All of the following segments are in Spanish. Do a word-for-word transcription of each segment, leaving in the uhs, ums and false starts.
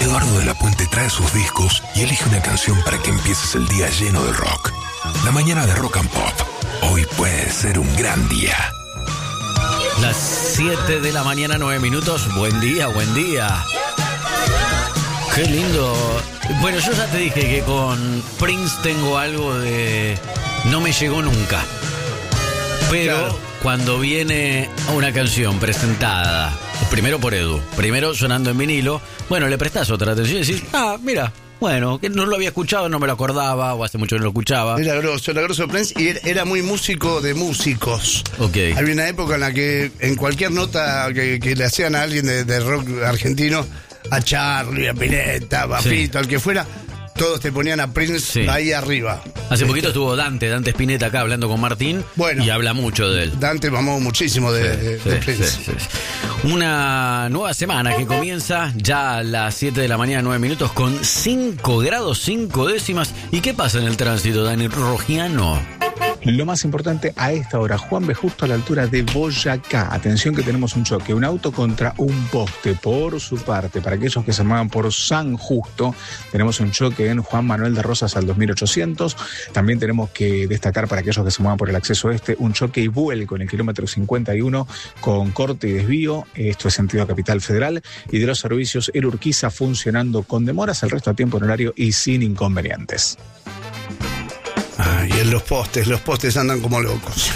Eduardo de la Puente trae sus discos y elige una canción para que empieces el día lleno de rock. La mañana de Rock and Pop. Hoy puede ser un gran día. Las siete de la mañana, nueve minutos. Buen día, buen día. Qué lindo. Bueno, yo ya te dije que con Prince tengo algo de... No me llegó nunca. Pero claro, cuando viene una canción presentada, primero por Edu, primero sonando en vinilo, bueno, le prestás otra atención y decís, ah, mira, bueno, que no lo había escuchado, no me lo acordaba, o hace mucho que no lo escuchaba. Era grosso, era grosso Prince y era muy músico de músicos. Ok. Había una época en la que en cualquier nota que, que le hacían a alguien de, de rock argentino, a Charlie, a Pineta, a Papito, sí, al que fuera, todos te ponían a Prince, sí, ahí arriba. Hace poquito estuvo Dante, Dante Spinetta acá hablando con Martín, bueno, y habla mucho de él. Dante mamó muchísimo de, sí, de, sí, de Prince. Sí, sí, sí. Una nueva semana que comienza ya a las siete de la mañana, nueve minutos, con cinco grados, cinco décimas. ¿Y qué pasa en el tránsito, Dani Rogiano? Lo más importante a esta hora, Juan B, justo a la altura de Boyacá. Atención que tenemos un choque, un auto contra un poste. Por su parte, para aquellos que se llamaban por San Justo, tenemos un choque en Juan Manuel de Rosas al dos mil ochocientos. También tenemos que destacar para aquellos que se muevan por el acceso este, un choque y vuelco en el kilómetro cincuenta y uno con corte y desvío. Esto es sentido Capital Federal. Y de los servicios, el Urquiza funcionando con demoras, el resto a tiempo en horario y sin inconvenientes. Ay, en los postes, los postes andan como locos.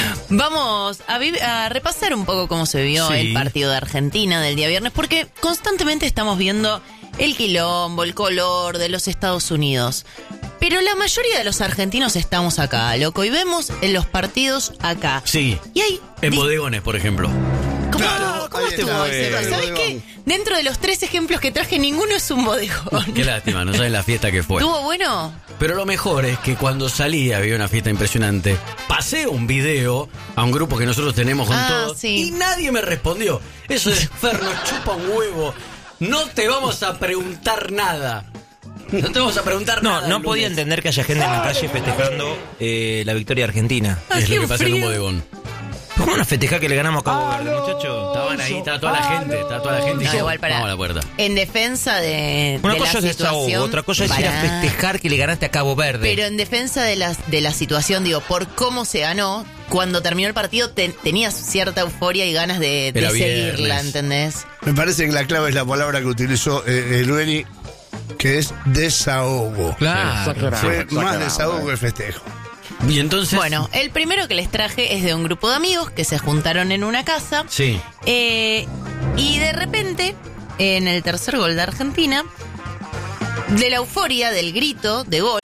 Vamos a, vi- a repasar un poco cómo se vio, sí, el partido de Argentina del día viernes, porque constantemente estamos viendo el quilombo, el color de los Estados Unidos. Pero la mayoría de los argentinos estamos acá, loco, y vemos en los partidos acá. Sí, y hay en di- bodegones, por ejemplo. ¿Cómo, claro, ¿cómo estuvo ese? ¿Sabes qué? Dentro de los tres ejemplos que traje, ninguno es un bodegón. Qué lástima, no sabes la fiesta que fue. ¿Estuvo bueno? Pero lo mejor es que cuando salí había una fiesta impresionante. Pasé un video a un grupo que nosotros tenemos con ah, todos, sí, y nadie me respondió. Eso es Fer, nos chupa un huevo. No te vamos a preguntar nada. No te vamos a preguntar no, nada. No, no podía entender que haya gente en la calle festejando eh, la victoria argentina. Ah, es lo que pasa frío. en un bodegón. ¿Cómo van a festejar que le ganamos a Cabo Verde, muchachos? Estaban ahí, estaba toda la gente, estaba toda la gente. No, y igual para, vamos a la puerta. En defensa de, Una de cosa la es desahogo, situación, otra cosa es ir para... a festejar que le ganaste a Cabo Verde. Pero en defensa de la, de la situación, digo, por cómo se ganó, cuando terminó el partido te, tenías cierta euforia y ganas de, de seguirla, ¿entendés? Me parece que la clave es la palabra que utilizó eh, el Beni, que es desahogo. Claro. Fue más desahogo que el festejo. Y entonces... Bueno, el primero que les traje es de un grupo de amigos que se juntaron en una casa. Sí. Eh, y de repente, en el tercer gol de Argentina, de la euforia, del grito de gol,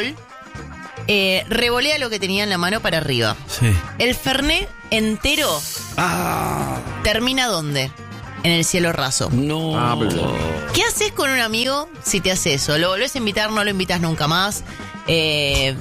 eh, revolea lo que tenía en la mano para arriba. Sí. El Fernet entero Ah. termina ¿dónde? En el cielo raso. No. Ah, ¿Qué haces con un amigo si te hace eso? ¿Lo volvés a invitar? ¿No lo invitas nunca más? Eh...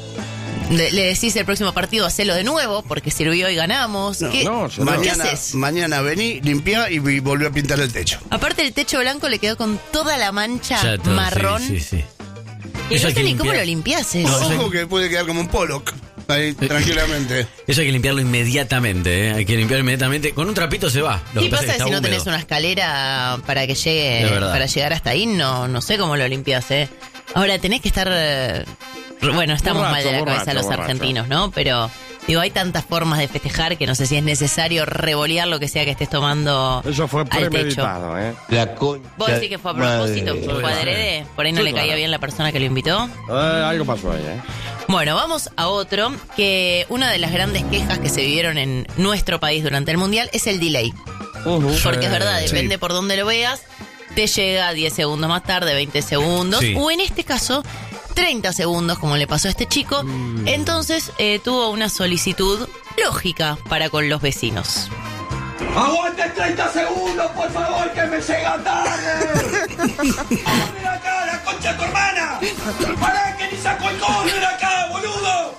Le, le decís el próximo partido, hacelo de nuevo, porque sirvió y ganamos. No, ¿Qué, no, ¿qué mañana, haces? mañana vení, limpiá y, y volvió a pintar el techo. Aparte el techo blanco le quedó con toda la mancha Ya todo, marrón. Sí, sí, sí. Y Eso no hay sé que ni cómo limpiar. lo limpiás eso. No, eso hay Ojo que puede quedar como un Pollock, ahí, tranquilamente. Eso hay que limpiarlo inmediatamente, ¿eh? Hay que limpiarlo inmediatamente. Con un trapito se va. Lo ¿Qué que pasa es que si está no húmedo. tenés una escalera para que De llegue, verdad. para llegar hasta ahí? No, no sé cómo lo limpias, ¿eh? Ahora tenés que estar... eh, Bueno, estamos Borracho, mal de la cabeza borracho, los borracho. argentinos, ¿no? Pero, digo, hay tantas formas de festejar que no sé si es necesario revolear lo que sea que estés tomando Eso fue al techo. premeditado, ¿eh? La concha. ¿Vos decís que fue a propósito? madre. ¿Fue adrede? ¿Por ahí no Sí, le caía claro. bien la persona que lo invitó? Eh, algo pasó ahí, ¿eh? Bueno, vamos a otro, que una de las grandes quejas que se vivieron en nuestro país durante el Mundial es el delay. Porque es verdad, depende Sí. por dónde lo veas, te llega diez segundos más tarde, veinte segundos, Sí. o en este caso, treinta segundos, como le pasó a este chico. Mm. Entonces eh, tuvo una solicitud lógica para con los vecinos. ¡Aguante treinta segundos, por favor, que me llega tarde! ¡Ven acá, la concha de tu hermana! ¡Pará, que ni saco el gol! ¡Ven acá, boludo!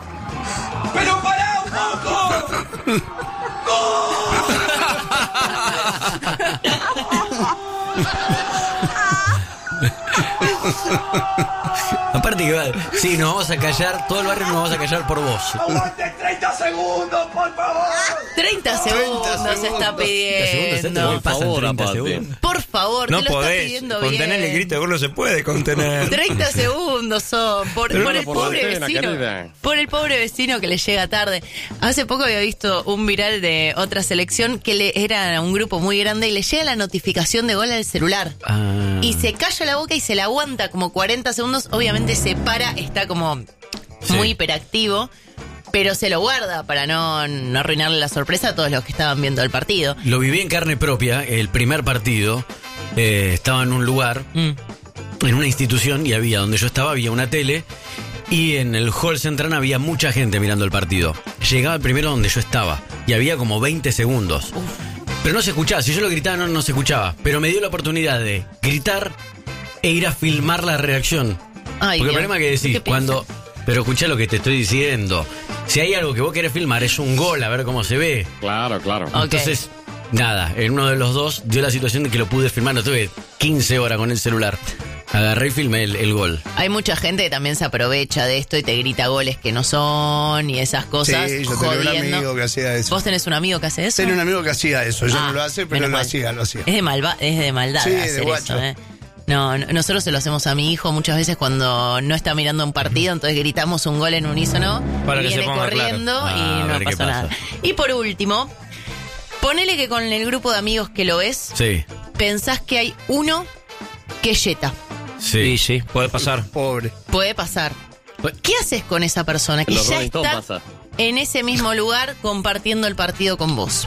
¡Pero pará un poco! Aparte que va, sí, nos vamos a callar, todo el barrio nos vamos a callar por vos. ¡Aguante treinta segundos, por favor! treinta segundos se está segundos, pidiendo. pasan treinta segundos. Por favor, No te lo podés. está pidiendo Contener bien. el grito de gol no se puede contener. treinta segundos son por, Pero por no el por la pobre antena, vecino. querida. Por el pobre vecino que le llega tarde. Hace poco había visto un viral de otra selección que le era un grupo muy grande y le llega la notificación de gol al celular. Ah. Y se calla la boca y se la aguanta como cuarenta segundos. Obviamente se para, está como Sí. muy hiperactivo. Pero se lo guarda para no, no arruinarle la sorpresa a todos los que estaban viendo el partido. Lo viví en carne propia, el primer partido. Eh, estaba en un lugar, Mm. en una institución, y había, donde yo estaba, había una tele. Y en el hall central había mucha gente mirando el partido. Llegaba el primero donde yo estaba. Y había como veinte segundos. Pero no se escuchaba. Si yo lo gritaba, no, no se escuchaba. Pero me dio la oportunidad de gritar e ir a filmar la reacción. Ay, Porque el Dios. problema que decís, ¿Qué cuando... Pero escuchá lo que te estoy diciendo. Si hay algo que vos querés filmar, es un gol, a ver cómo se ve. Claro, claro. Ok. Entonces, nada, en uno de los dos dio la situación de que lo pude filmar. No tuve quince horas con el celular. Agarré y filmé el, el gol. Hay mucha gente que también se aprovecha de esto y te grita goles que no son y esas cosas. Sí, yo tenía un jodiendo. amigo que hacía eso. ¿Vos tenés un amigo que hace eso? Tenía un amigo que hacía eso. Yo Ah, no lo hace, pero menos lo mal. hacía, lo hacía. Es de, malva es de maldad Sí, de hacer guacho. eso, ¿eh? No, no, nosotros se lo hacemos a mi hijo muchas veces cuando no está mirando un partido, entonces gritamos un gol en unísono, Para y que se viene ponga corriendo claro. y Ah, a no ver qué pasa pasa. nada. Y por último, ponele que con el grupo de amigos que lo ves, Sí, pensás que hay uno que es yeta. Sí, sí. sí, puede pasar. Pobre. Puede pasar. ¿Qué haces con esa persona que Los ya Rolling Stones está pasa. en ese mismo lugar compartiendo el partido con vos?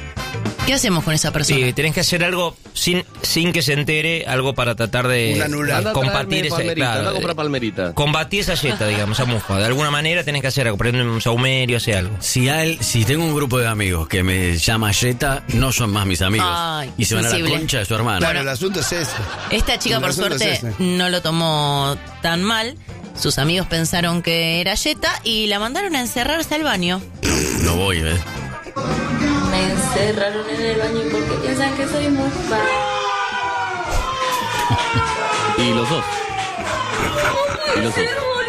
¿Qué hacemos con esa persona? Sí, tenés que hacer algo sin sin que se entere, algo para tratar de Un anular. Anda a combatir traerme ese, palmerita, claro, anda a comprar palmerita. combatir esa yeta, digamos, esa mufa. De alguna manera tenés que hacer algo, prender un saumerio, hacer algo. Si, hay, si tengo un grupo de amigos que me llama Jetta, no son más mis amigos. Ay, y se van a la sensible. concha de su hermano. Claro, el asunto es ese. Esta chica, El por asunto suerte, es ese. no lo tomó tan mal. Sus amigos pensaron que era yeta y la mandaron a encerrarse al baño. No voy, ¿ves? Me encerraron en el baño porque piensan que soy mufa. Y los dos. Y los dos.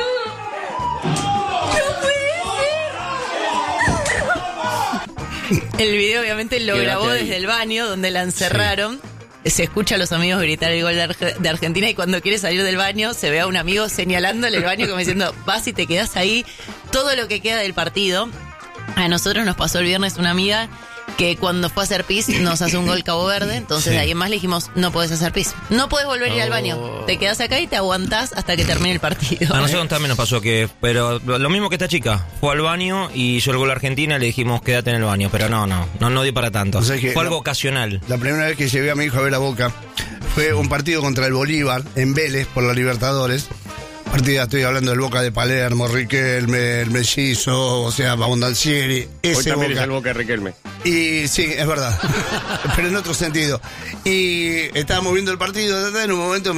El video obviamente lo Quédate grabó ahí. desde el baño donde la encerraron. Se escucha a los amigos gritar el gol de, Arge- de Argentina y cuando quiere salir del baño se ve a un amigo señalándole el baño como diciendo, vas y te quedás ahí todo lo que queda del partido. A nosotros nos pasó el viernes una amiga que cuando fue a hacer pis nos hace un gol Cabo Verde, entonces Sí. de ahí en más le dijimos, no podés hacer pis, no podés volver a ir al baño, Oh. te quedás acá y te aguantás hasta que termine el partido. A nosotros también nos pasó que, pero lo mismo que esta chica, fue al baño y hizo el gol a Argentina, le dijimos quédate en el baño, pero no, no, no, no dio para tanto. O sea que fue algo no- ocasional. La primera vez que llevé a mi hijo a ver a Boca fue un partido contra el Bolívar en Vélez por la Libertadores. Partida, estoy hablando del Boca de Palermo, Riquelme, el Mellizo, o sea, Abondancieri, Hoy ese también es Boca. el Boca de Riquelme. Y sí, es verdad, pero en otro sentido. Y estábamos viendo el partido, en un momento me